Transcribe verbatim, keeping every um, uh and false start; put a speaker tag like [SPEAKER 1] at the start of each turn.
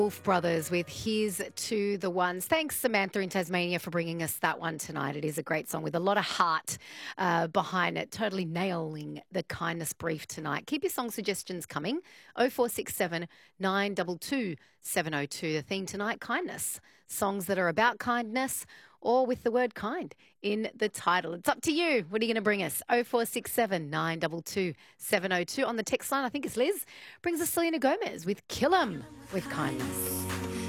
[SPEAKER 1] Wolf Brothers with Here's to the Ones. Thanks, Samantha in Tasmania, for bringing us that one tonight. It is a great song with a lot of heart uh, behind it, totally nailing the kindness brief tonight. Keep your song suggestions coming. oh four six seven, nine two two, seven oh two. The theme tonight, kindness. Songs that are about kindness or with the word kind in the title. It's up to you. What are you going to bring us? oh four six seven, nine two two, seven oh two. On the text line, I think it's Liz, brings us Selena Gomez with Kill 'Em with Kindness.